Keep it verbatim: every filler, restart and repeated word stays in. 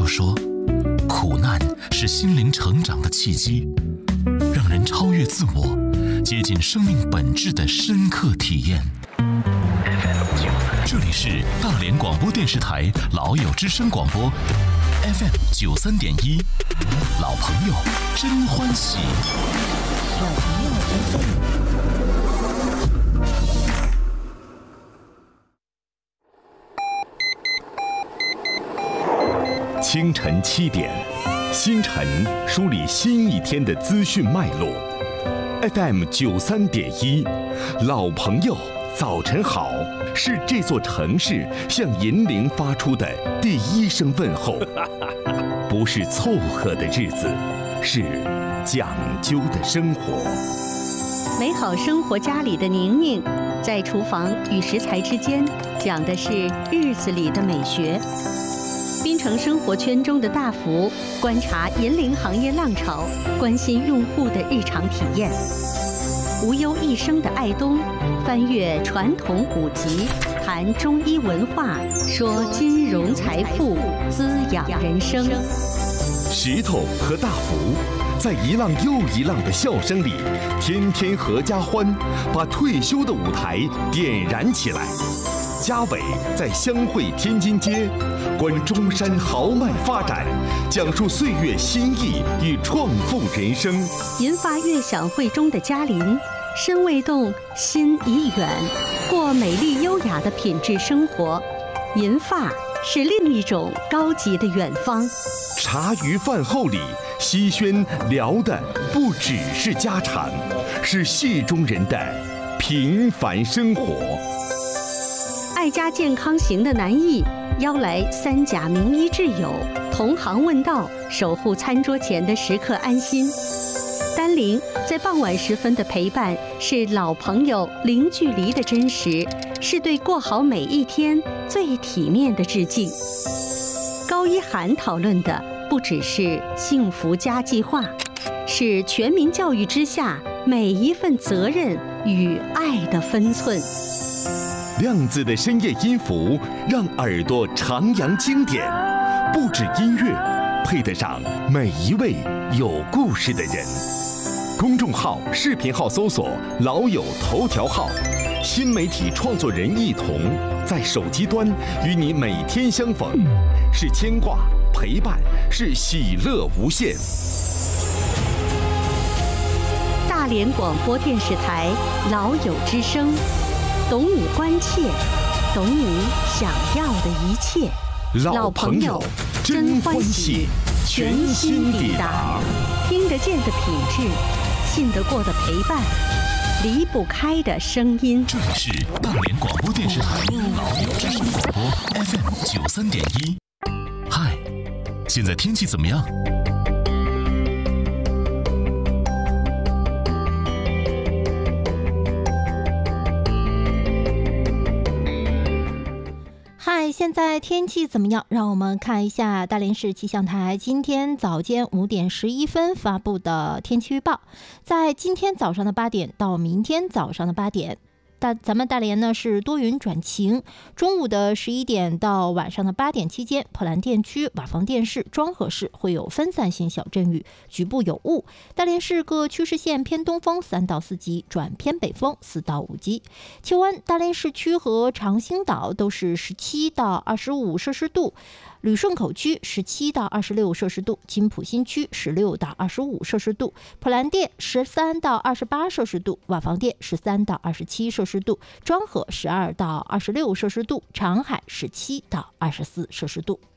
友说，苦难是心灵成长的契机，让人超越自我，接近生命本质的深刻体验。这里是大连广播电视台老友之声广播 F M 九三点一，老朋友真欢喜。老朋友真欢喜。 清晨七点，星辰梳理新一天的资讯脉络。F M 九三点一，老朋友早晨好，是这座城市向银铃发出的第一声问候。不是凑合的日子，是讲究的生活。 美好生活家里的宁宁，在厨房与食材之间讲的是日子里的美学。槟城生活圈中的大福，观察银铃行业浪潮，关心用户的日常体验。无忧一生的爱东，翻阅传统古籍，谈中医文化，说金融财富，滋养人生。 石头和大福，在一浪又一浪的笑声里，天天合家欢，把退休的舞台点燃起来。嘉伟在湘汇天津街，观中山豪迈发展，讲述岁月新意与创富人生。 银发悦享会中的嘉林，身未动，心已远，过美丽优雅的品质生活。银发是另一种高级的远方。 茶余饭后里，西轩聊的不只是家常，是戏中人的平凡生活。 爱家健康行的南艺邀来三甲名医挚友，同行问道，守护餐桌前的食客安心。丹玲在傍晚时分的陪伴，是老朋友零距离的真实，是对过好每一天最体面的致敬。高一涵讨论的不只是幸福家计划，是全民教育之下每一份责任与爱的分寸。 亮子的深夜音符让耳朵徜徉经典，不止音乐，配得上每一位有故事的人。公众号、视频号搜索“老友头条号”，新媒体创作人一同在手机端与你每天相逢，是牵挂、陪伴，是喜乐无限。 大连广播电视台老友之声，懂你关切，懂你想要的一切。 老朋友真欢喜，全新抵达， 听得见的品质，信得过的陪伴，离不开的声音。 这里是大连广播电视台老友之声广播 F M 九三点一。嗨，现在天气怎么样？ 嗨，现在天气怎么样？让我们看一下大连市气象台今天早间五点十一分发布的天气预报。在今天早上的八点到明天早上的八点，大咱们大连呢是多云转晴。中午的十一点到晚上的八点期间，普兰店区、瓦房店市、庄河市会有分散性小阵雨，局部有雾。大连市各区市县偏东风三到四级，转偏北风四到五级。气温，大连市区和长兴岛都是十七到二十五摄氏度。旅顺口区十七到二十六摄氏度，金浦新区十六到二十五摄氏度，普兰店十三到二十八摄氏度，瓦房店十三到二十七摄氏度，庄河十二到二十六摄氏度，长海十七到二十四摄氏度。